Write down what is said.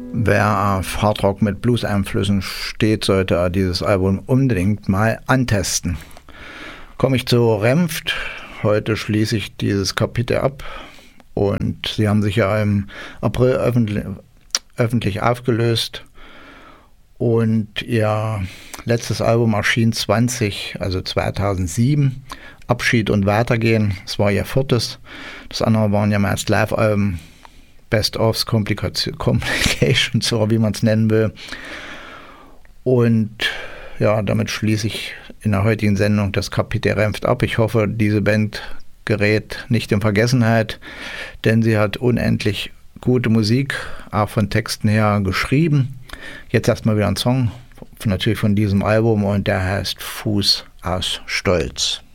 Wer auf Hardrock mit Blues-Einflüssen steht, sollte dieses Album unbedingt mal antesten. Komme ich zu Renft. Heute schließe ich dieses Kapitel ab. Und sie haben sich ja im April öffentlich aufgelöst. Und ihr letztes Album erschien 2007. Abschied und Weitergehen. Das war ihr viertes. Das andere waren ja meist Live-Alben. Best-ofs, Complications, oder wie man es nennen will. Und ja, damit schließe ich in der heutigen Sendung das Kapitel Renft ab. Ich hoffe, diese Band gerät nicht in Vergessenheit, denn sie hat unendlich gute Musik, auch von Texten her, geschrieben. Jetzt erstmal wieder ein Song, natürlich von diesem Album, und der heißt Fuß aus Stolz.